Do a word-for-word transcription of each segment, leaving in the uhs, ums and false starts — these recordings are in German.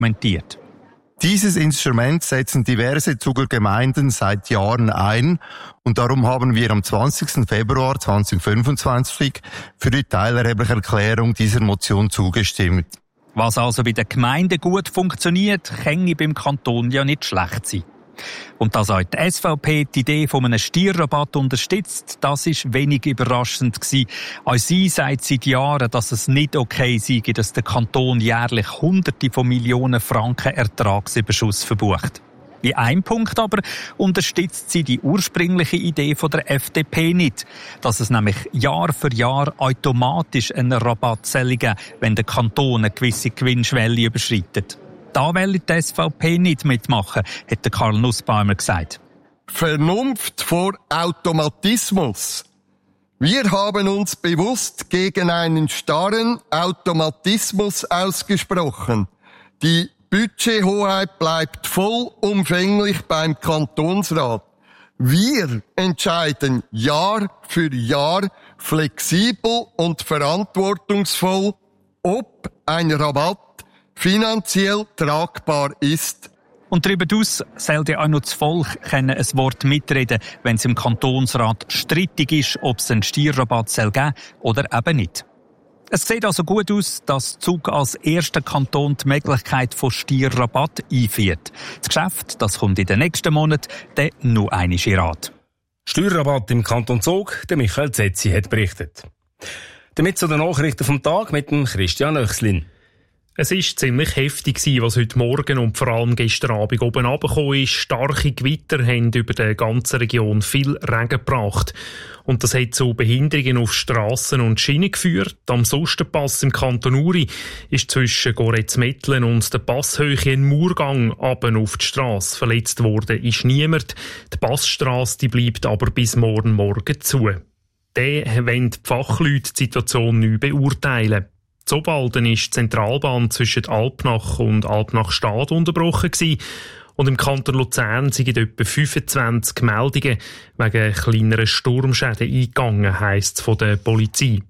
dokumentiert. Dieses Instrument setzen diverse Zuger Gemeinden seit Jahren ein und darum haben wir am zwanzigsten Februar zweitausendfünfundzwanzig für die teilerbliche Erklärung dieser Motion zugestimmt. Was also bei den Gemeinden gut funktioniert, kann beim Kanton ja nicht schlecht sein. Und dass auch die S V P die Idee von einem Steuerrabatt unterstützt, das ist wenig überraschend gewesen. Auch sie sagt seit Jahren, dass es nicht okay sei, dass der Kanton jährlich Hunderte von Millionen Franken Ertragsüberschuss verbucht. In einem Punkt aber unterstützt sie die ursprüngliche Idee von der F D P nicht, dass es nämlich Jahr für Jahr automatisch einen Rabatt soll geben, wenn der Kanton eine gewisse Gewinnschwelle überschreitet. Da will die S V P nicht mitmachen, hat der Karl Nussbaumer gesagt. Vernunft vor Automatismus. Wir haben uns bewusst gegen einen starren Automatismus ausgesprochen. Die Budgethoheit bleibt vollumfänglich beim Kantonsrat. Wir entscheiden Jahr für Jahr flexibel und verantwortungsvoll, ob ein Rabatt finanziell tragbar ist. Und darüber hinaus sollte auch noch das Volk können ein Wort mitreden, wenn es im Kantonsrat strittig ist, ob es einen Steuerrabatt geben soll oder eben nicht. Es sieht also gut aus, dass Zug als erster Kanton die Möglichkeit von Steuerrabatt einführt. Das Geschäft, das kommt in den nächsten Monaten, dann noch einmal in Rat. Steuerrabatt im Kanton Zug, der Michael Zetzi hat berichtet. Damit zu den Nachrichten vom Tag mit dem Christian Oechslin. Es war ziemlich heftig, was heute Morgen und vor allem gestern Abend oben runtergekommen ist. Starke Gewitter haben über die ganze Region viel Regen gebracht. Und das hat zu Behinderungen auf Strassen und Schienen geführt. Am Sustenpass im Kanton Uri ist zwischen Goretz-Mettlen und der Passhöhe ein Murgang runter auf die Strasse. Verletzt worden ist niemand. Die Passstrasse die bleibt aber bis morgen Morgen zu. Dann wollen die Fachleute die Situation neu beurteilen. Zobalden ist die Zentralbahn zwischen Alpnach und Alpnach-Stad unterbrochen gewesen. Und im Kanton Luzern sind etwa fünfundzwanzig Meldungen wegen kleineren Sturmschäden eingegangen, heisst es von der Polizei.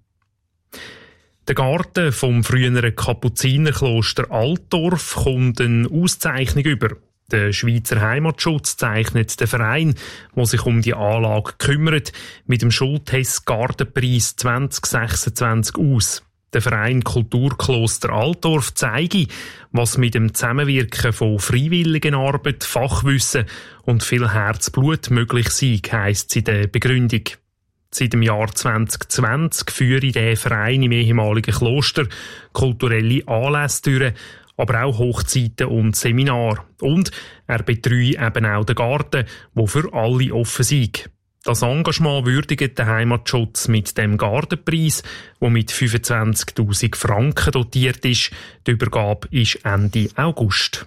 Der Garten vom früheren Kapuzinerkloster Altdorf kommt eine Auszeichnung über. Der Schweizer Heimatschutz zeichnet den Verein, der sich um die Anlage kümmert, mit dem Schulthess-Gartenpreis zwanzig sechsundzwanzig aus. Der Verein Kulturkloster Altdorf zeige, was mit dem Zusammenwirken von Freiwilligenarbeit, Fachwissen und viel Herzblut möglich sei, heisst es in der Begründung. Seit dem Jahr zwanzig zwanzig führe der Verein im ehemaligen Kloster kulturelle Anlässe durch, aber auch Hochzeiten und Seminare. Und er betreue eben auch den Garten, der für alle offen sei. Das Engagement würdigt der Heimatschutz mit dem Gartenpreis, der mit fünfundzwanzigtausend Franken dotiert ist. Die Übergabe ist Ende August.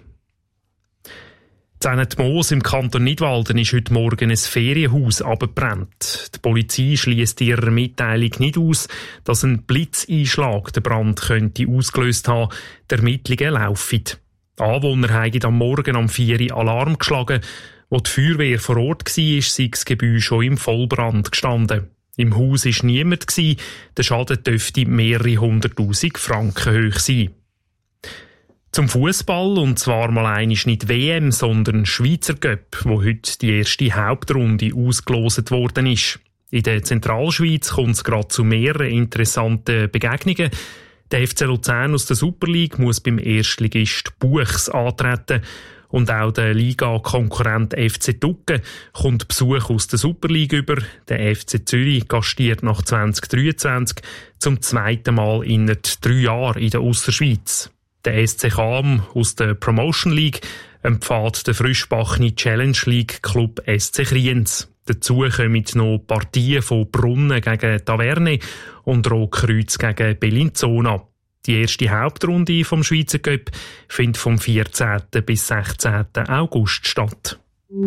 In Moos im Kanton Nidwalden ist heute Morgen ein Ferienhaus abgebrannt. Die Polizei schliesst ihrer Mitteilung nicht aus, dass ein Blitzeinschlag den Brand könnte ausgelöst haben. Die Ermittlungen laufen. Die Anwohner haben am Morgen um vier Uhr Alarm geschlagen. Als die Feuerwehr vor Ort war, sei das Gebäude schon im Vollbrand gestanden. Im Haus war niemand, der Schaden dürfte mehrere hunderttausend Franken hoch sein. Zum Fußball, und zwar mal einmal nicht W M, sondern Schweizer Cup, wo heute die erste Hauptrunde ausgelost worden ist. In der Zentralschweiz kommt es gerade zu mehreren interessanten Begegnungen. Der F C Luzern aus der Super League muss beim Erstligist Buchs antreten. Und auch der Liga-Konkurrent F C Tucken kommt Besuch aus der Super League über. Der F C Zürich gastiert nach zwanzig dreiundzwanzig zum zweiten Mal innerhalb drei Jahren in der Ausserschweiz. Der S C Cham aus der Promotion League empfiehlt den frischbachene Challenge League Club S C Kriens. Dazu kommen noch Partien von Brunnen gegen Taverne und Rotkreuz gegen Bellinzona. Die erste Hauptrunde vom Schweizer Cup findet vom vierzehnten bis sechzehnten August statt.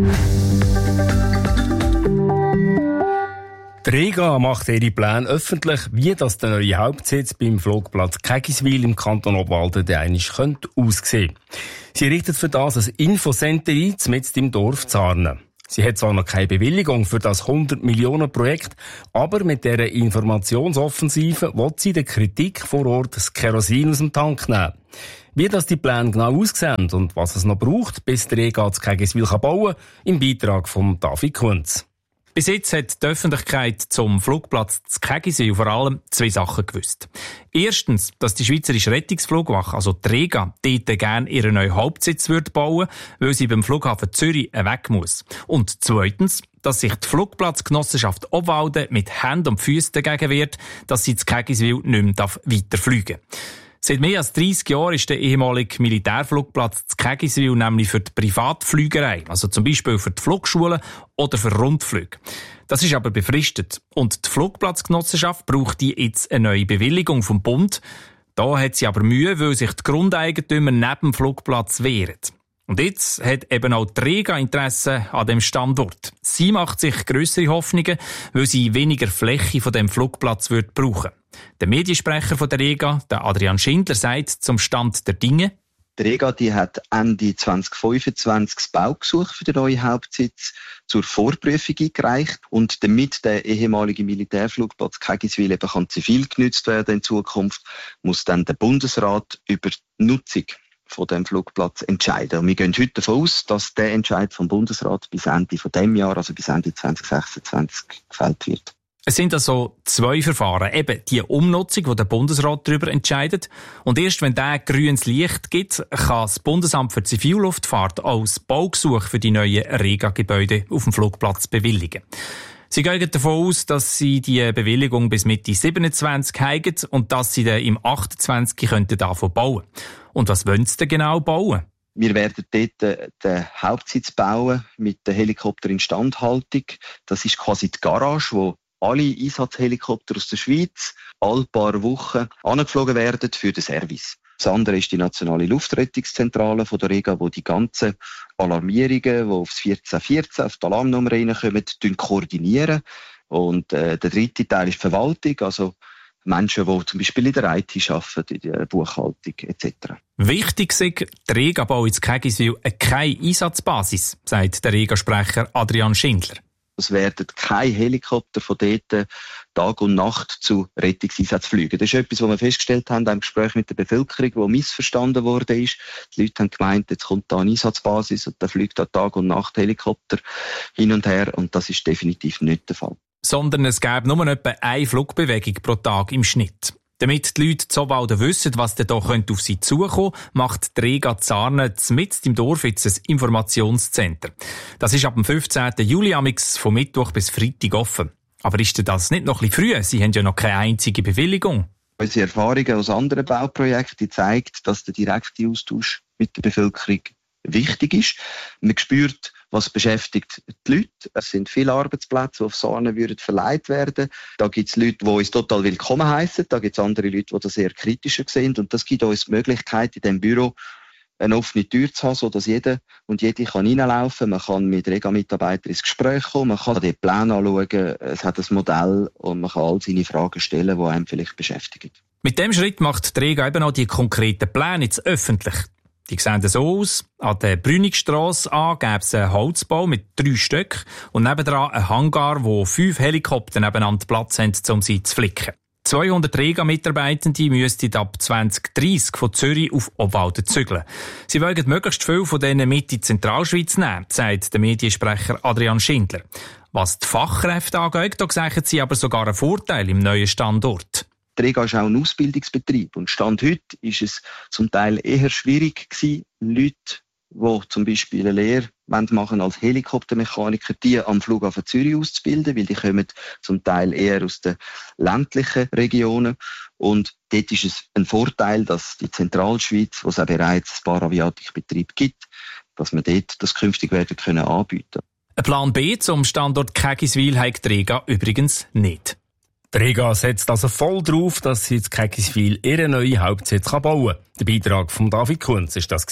Die Rega macht ihre Pläne öffentlich, wie das der neue Hauptsitz beim Flugplatz Kägiswil im Kanton Obwalden der eigentlich könnte aussehen. Sie richtet für das ein Infocenter ein, mitten im Dorf Zarnen. Sie hat zwar noch keine Bewilligung für das hundert Millionen Projekt, aber mit dieser Informationsoffensive will sie der Kritik vor Ort das Kerosin aus dem Tank nehmen. Wie das die Pläne genau aussehen und was es noch braucht, bis der Rega zu Kägiswil bauen kann, im Beitrag von David Kunz. Bis jetzt hat die Öffentlichkeit zum Flugplatz zu Kägiswil vor allem zwei Sachen gewusst. Erstens, dass die Schweizerische Rettungsflugwache, also die Rega, dort gerne ihren neuen Hauptsitz wird bauen, weil sie beim Flughafen Zürich weg muss. Und zweitens, dass sich die Flugplatzgenossenschaft Obwalden mit Händen und Füßen dagegen wehrt, dass sie zu Kägiswil nicht mehr weiterfliegen darf. Seit mehr als dreissig Jahren ist der ehemalige Militärflugplatz zu Kägiswil nämlich für die Privatflügerei, also zum Beispiel für die Flugschulen oder für Rundflüge. Das ist aber befristet. Und die Flugplatzgenossenschaft braucht die jetzt eine neue Bewilligung vom Bund. Da hat sie aber Mühe, weil sich die Grundeigentümer neben dem Flugplatz wehren. Und jetzt hat eben auch die Rega Interesse an dem Standort. Sie macht sich grössere Hoffnungen, weil sie weniger Fläche von dem Flugplatz wird brauchen. Der Mediensprecher von der Rega, der Adrian Schindler, sagt zum Stand der Dinge: Die Rega die hat Ende zwanzig fünfundzwanzig das Baugesuch für den neuen Hauptsitz zur Vorprüfung eingereicht. Und damit der ehemalige Militärflugplatz Kägiswil eben kann zivil genutzt werden in Zukunft, muss dann der Bundesrat über die Nutzung von dem Flugplatz entscheiden. Und wir gehen heute davon aus, dass der Entscheid vom Bundesrat bis Ende von dem Jahr, also bis Ende zwanzig sechsundzwanzig, gefällt wird. Es sind also zwei Verfahren. Eben die Umnutzung, wo der Bundesrat darüber entscheidet. Und erst wenn der grünes Licht gibt, kann das Bundesamt für Zivilluftfahrt auch das Baugesuch für die neuen Rega-Gebäude auf dem Flugplatz bewilligen. Sie gehen davon aus, dass sie die Bewilligung bis Mitte siebenundzwanzig haben und dass sie dann im achtundzwanzig könnten davon bauen. Und was wollen sie denn genau bauen? Wir werden dort den Hauptsitz bauen mit der Helikopterinstandhaltung. Das ist quasi die Garage, wo alle Einsatzhelikopter aus der Schweiz alle paar Wochen angeflogen werden für den Service. Das andere ist die nationale Luftrettungszentrale von der Rega, wo die ganzen Alarmierungen, die aufs vierzehn vierzehn, auf die Alarmnummer reinkommen, koordinieren. Und äh, der dritte Teil ist die Verwaltung, also Menschen, die zum Beispiel in der I T arbeiten, in der Buchhaltung et cetera. Wichtig ist, der Rega baut in Kägiswil keine Einsatzbasis, sagt der Rega-Sprecher Adrian Schindler. Es werden keine Helikopter von dort Tag und Nacht zu Rettungseinsätzen fliegen. Das ist etwas, was wir festgestellt haben im Gespräch mit der Bevölkerung, wo missverstanden worden ist. Die Leute haben gemeint, jetzt kommt da eine Einsatzbasis und da fliegt da Tag und Nacht Helikopter hin und her. Und das ist definitiv nicht der Fall. Sondern es gäbe nur etwa eine Flugbewegung pro Tag im Schnitt. Damit die Leute zu Obwalden wissen, was denn da auf sie zukommen, macht die Rega Zarnen mitten im Dorf jetzt ein Informationscenter. Das ist ab dem fünfzehnten Juli amix von Mittwoch bis Freitag offen. Aber ist denn das nicht noch ein bisschen früh? Sie haben ja noch keine einzige Bewilligung. Unsere Erfahrungen aus anderen Bauprojekten zeigen, dass der direkte Austausch mit der Bevölkerung wichtig ist. Man spürt, was beschäftigt die Leute. Es sind viele Arbeitsplätze, die auf Sarnen würden verleiht werden. Da gibt es Leute, die uns total willkommen heissen. Da gibt es andere Leute, die das eher kritischer sehen. Und das gibt uns die Möglichkeit, in diesem Büro eine offene Tür zu haben, sodass jeder und jede kann reinlaufen. Man kann mit Rega-Mitarbeitern ins Gespräch kommen. Man kann die Pläne anschauen. Es hat ein Modell und man kann all seine Fragen stellen, die einem vielleicht beschäftigen. Mit dem Schritt macht die Rega eben auch die konkreten Pläne jetzt öffentlich. Die sehen so aus. An der Brünigstrasse an gäbe es einen Holzbau mit drei Stöcken und nebendran einen Hangar, wo fünf Helikopter nebeneinander Platz haben, um sie zu flicken. zweihundert Rega-Mitarbeitende müssten ab zwanzig dreissig von Zürich auf Obwalden zügeln. Sie wollen möglichst viel von denen mit in die Zentralschweiz nehmen, sagt der Mediensprecher Adrian Schindler. Was die Fachkräfte angeht, da sehen sie aber sogar einen Vorteil im neuen Standort. Die Rega ist auch ein Ausbildungsbetrieb und Stand heute ist es zum Teil eher schwierig gewesen, Leute, die zum Beispiel eine Lehre machen als Helikoptermechaniker, die am Flughafen Zürich auszubilden, weil die kommen zum Teil eher aus den ländlichen Regionen. Und dort ist es ein Vorteil, dass die Zentralschweiz, wo es auch bereits ein paar Aviatikbetriebe gibt, dass wir dort das künftig werden können anbieten. Ein Plan B zum Standort Kägiswil hat die Rega übrigens nicht. Die Rega setzt also voll drauf, dass sie in Kägiswil ihren neuen Hauptsitz bauen kann. Der Beitrag von David Kunz war das.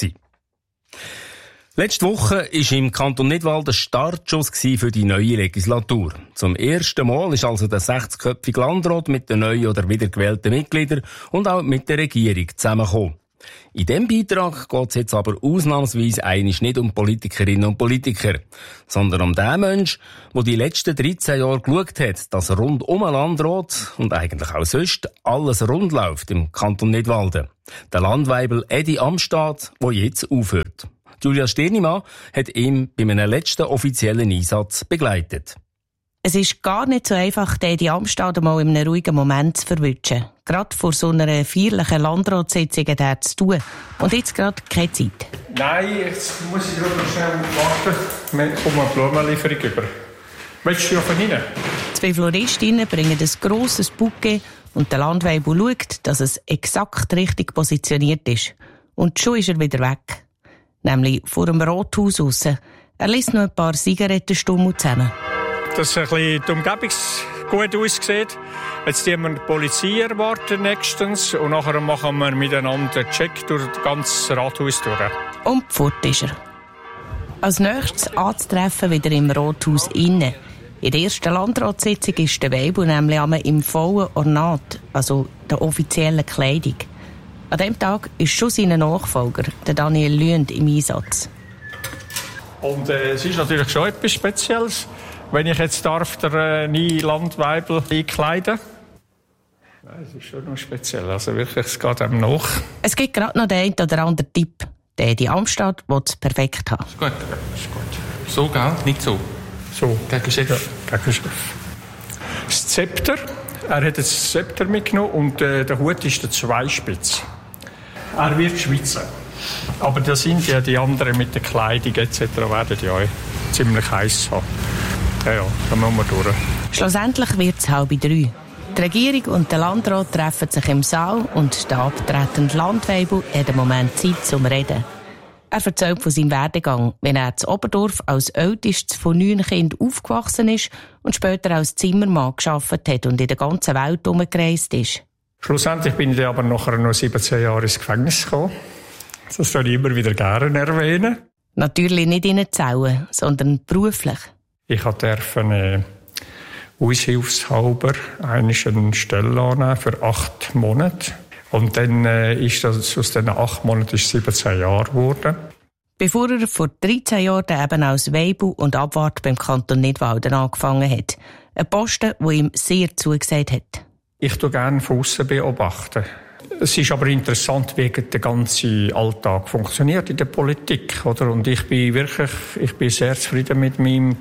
Letzte Woche war im Kanton Nidwald der Startschuss für die neue Legislatur. Zum ersten Mal ist also der sechzigköpfige Landrat mit den neuen oder wiedergewählten Mitgliedern und auch mit der Regierung zusammengekommen. In diesem Beitrag geht es jetzt aber ausnahmsweise eigentlich nicht um Politikerinnen und Politiker, sondern um den Menschen, der die letzten dreizehn Jahre geschaut hat, dass rund um ein Landrat und eigentlich auch sonst alles rund läuft im Kanton Nidwalden. Der Landweibel Edi Amstad, der jetzt aufhört. Julia Stirnimann hat ihn bei einem letzten offiziellen Einsatz begleitet. Es ist gar nicht so einfach, den Edi Amstad mal in einem ruhigen Moment zu verwischen. Gerade vor so einer feierlichen Landratssitzung hat er zu tun. Und jetzt gerade keine Zeit. Nein, jetzt muss ich gerade noch schnell warten. Wir kommen eine Blumenlieferung über. Willst du von rein? Zwei Floristinnen bringen ein grosses Bouquet und der Landweibel schaut, dass es exakt richtig positioniert ist. Und schon ist er wieder weg. Nämlich vor dem Rathaus raus. Er lässt noch ein paar Zigarettenstummel zusammen. Dass ein bisschen die Umgebung gut aussieht. Jetzt werden wir die Polizei erwarten nächstens und nachher machen wir miteinander einen Check durch das ganze Rathaus durch. Und fort ist er. Als nächstes anzutreffen wieder im Rathaus innen. In der ersten Landratssitzung ist der Weibel nämlich im vollen Ornat, also der offiziellen Kleidung. An diesem Tag ist schon sein Nachfolger, der Daniel Lünd, im Einsatz. Und äh, es ist natürlich schon etwas Spezielles, wenn ich jetzt darf, der äh, neue Landweibel einkleiden. Es ist schon noch speziell, also wirklich, es geht einem nach. Es gibt gerade noch den einen oder anderen Tipp. Der Edi Amstad will es perfekt haben. Ist gut, ist gut. So, gell? Nicht so. So. Gegen Chef. Ja, gegen Chef. Das Zepter. Er hat das Zepter mitgenommen und äh, der Hut ist der Zweispitz. Er wird schwitzen. Aber da sind ja die anderen mit der Kleidung et cetera werden ja ziemlich heiß haben. Ja, ja, dann müssen wir durch. Schlussendlich wird es halb drei. Die Regierung und der Landrat treffen sich im Saal und der abtretende Landweibel hat einen Moment Zeit zum Reden. Er erzählt von seinem Werdegang, wenn er in Oberdorf als ältestes von neun Kindern aufgewachsen ist und später als Zimmermann gearbeitet hat und in der ganzen Welt herumgereist ist. Schlussendlich bin ich aber nachher noch siebzehn Jahre ins Gefängnis gekommen. Das soll ich immer wieder gerne erwähnen. Natürlich nicht in den Zellen, sondern beruflich. Ich durfte äh, aushilfshalber eine Stelle annehmen für acht Monate. Und dann äh, ist das aus diesen acht Monaten siebzehn Jahre geworden. Bevor er vor dreizehn Jahren eben als Weibel und Abwart beim Kanton Nidwalden angefangen hat. Ein Posten, der ihm sehr zugesagt hat. Ich tue gerne von aussen beobachten. Es ist aber interessant, wie der ganze Alltag funktioniert in der Politik, oder? Und ich bin wirklich, ich bin sehr zufrieden mit meinem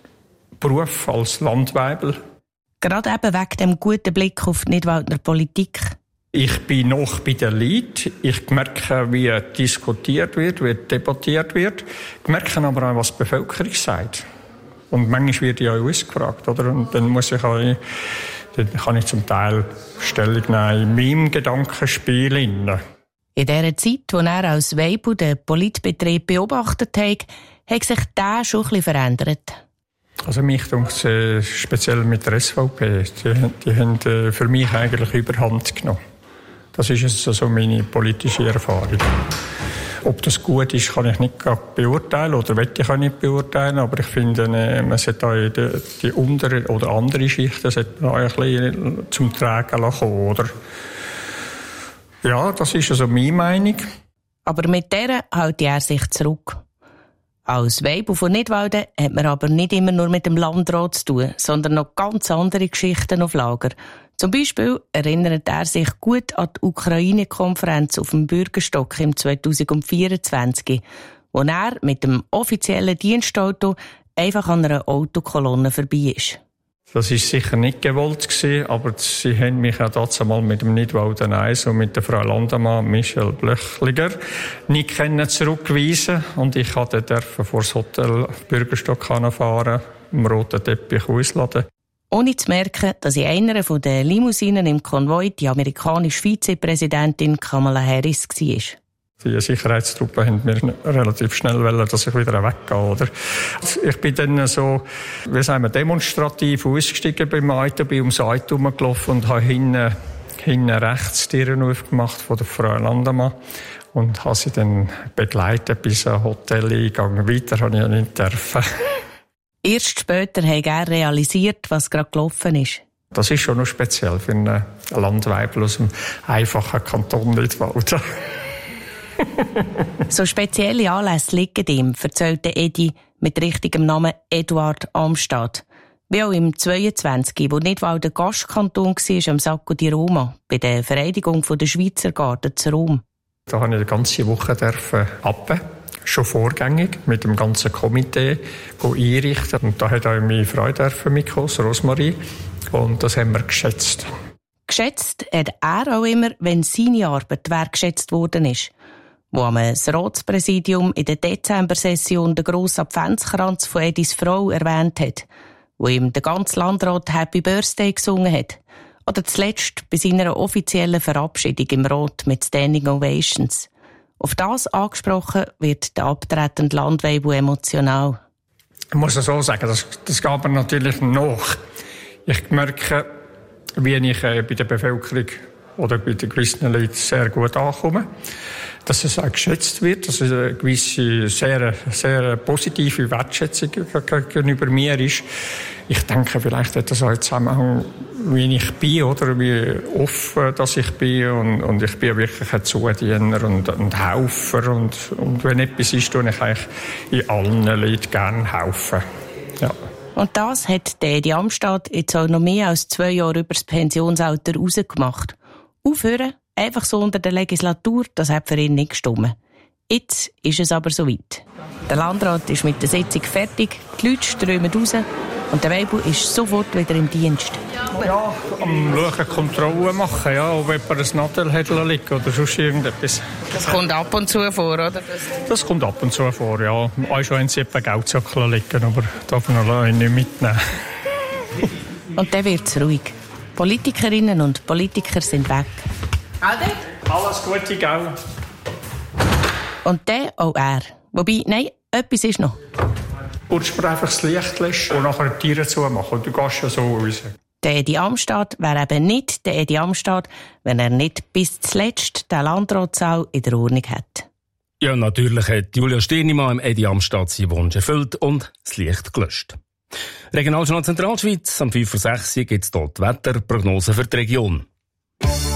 Beruf als Landweibel. Gerade eben wegen dem guten Blick auf die Nidwaldner Politik. Ich bin noch bei den Leuten. Ich merke, wie diskutiert wird, wie debattiert wird. Ich merke aber auch, was die Bevölkerung sagt. Und manchmal wird ja auch ausgefragt, oder? Und dann muss ich auch, dann kann ich zum Teil Stellung nehmen in meinem Gedankenspiel. In dieser Zeit, als er als Weibel den Politbetrieb beobachtet hat, hat sich der schon ein bisschen verändert. Also mich denkt äh, speziell mit der S V P, die, die haben äh, für mich eigentlich Überhand genommen. Das ist jetzt so meine politische Erfahrung. Ob das gut ist, kann ich nicht beurteilen oder will ich auch nicht beurteilen, aber ich finde, äh, man sollte auch die, die untere oder andere Schichten sollte auch ein bisschen zum Tragen kommen, oder? Ja, das ist also meine Meinung. Aber mit der hält er sich zurück. Als Weibel von Nidwalden hat man aber nicht immer nur mit dem Landrat zu tun, sondern noch ganz andere Geschichten auf Lager. Zum Beispiel erinnert er sich gut an die Ukraine-Konferenz auf dem Bürgerstock im zweitausendvierundzwanzig, wo er mit dem offiziellen Dienstauto einfach an einer Autokolonne vorbei ist. Das war sicher nicht gewollt gewesen, aber sie haben mich auch dazu mal mit dem Nidwalden eins und mit der Frau Landemann, Michelle Blöchliger, nicht kennen zurückgewiesen. Und ich durfte dann vor das Hotel Bürgerstock fahren, im roten Teppich ausladen. Ohne zu merken, dass in einer der Limousinen im Konvoi die amerikanische Vizepräsidentin Kamala Harris war. Die Sicherheitstruppen haben mir relativ schnell wollen, dass ich wieder weggehe, oder? Ich bin dann so, wie sagen wir, demonstrativ ausgestiegen beim Auto, bin ums Auto rumgelaufen und habe hinten, hinten rechts die Türen aufgemacht von der Frau Landemann und habe sie dann begleitet bis ein Hoteleingang. Weiter habe ich ja nicht dürfen. Erst später hat er realisiert, was gerade gelaufen ist. Das ist schon noch speziell für einen Landweibel aus dem einfachen Kanton Nidwalden. So spezielle Anlässe liegen ihm, erzählt Edi mit richtigem Namen Eduard Amstad. Wie auch im zweiundzwanzig, wo Nidwalden Gastkanton war am Sacco di Roma, bei der Vereidigung der Schweizer Garten zu Rom. Da durfte ich die ganze Woche appen, schon vorgängig, mit dem ganzen Komitee einrichten. Und da hat auch meine Frau mitgekommen, Rosmarie, und das haben wir geschätzt. Geschätzt hat er auch immer, wenn seine Arbeit wertgeschätzt worden ist. Wo am Ratspräsidium in der Dezember-Session den grossen Adventskranz von Edis Frau erwähnt hat, wo ihm der ganze Landrat Happy Birthday gesungen hat. Oder zuletzt bei seiner offiziellen Verabschiedung im Rat mit Standing Ovations. Auf das angesprochen wird der abtretende Landweibel emotional. Ich muss es so sagen, das, das geht mir natürlich nach. Ich merke, wie ich äh, bei der Bevölkerung oder bei den gewissen Leuten sehr gut ankomme. Dass es auch geschätzt wird, dass es eine gewisse, sehr, sehr positive Wertschätzung gegenüber mir ist. Ich denke, vielleicht hat das auch einen Zusammenhang, wie ich bin, oder wie offen dass ich bin. Und, und ich bin wirklich ein Zudiener und ein Helfer. Und, und wenn etwas ist, tue ich eigentlich in allen Leuten gerne helfen. Ja. Und das hat der Edi Amstad jetzt auch noch mehr als zwei Jahre über das Pensionsalter rausgemacht. Aufhören, einfach so unter der Legislatur, das hat für ihn nicht gestimmt. Jetzt ist es aber soweit. Der Landrat ist mit der Sitzung fertig, die Leute strömen raus und der Weibel ist sofort wieder im Dienst. Ja, am Schauen, Kontrollen machen, ja, ob jemand ein Nadel hat liegen oder sonst irgendetwas. Das kommt ab und zu vor, oder? Das kommt ab und zu vor, ja. Auch schon haben sie etwa Geldsäckel liegen, aber darf man nicht mitnehmen. Und dann wird es ruhig. Politikerinnen und Politiker sind weg. Ade. Alles Gute, gell? Und dann auch er. Wobei, nein, etwas ist noch. Kurz einfach das Licht löschen und nachher die Tiere zumachen. Und du gehst ja so raus. Der Edi Amstad wäre eben nicht der Edi Amstad, wenn er nicht bis zuletzt den Landratssaal in der Ordnung hat. Ja, natürlich hat Julia Stirnimann im Edi Amstad seinen Wunsch erfüllt und das Licht gelöscht. Regionaljournal Zentralschweiz, am fünf Uhr sechs gibt es dort Wetterprognose für die Region.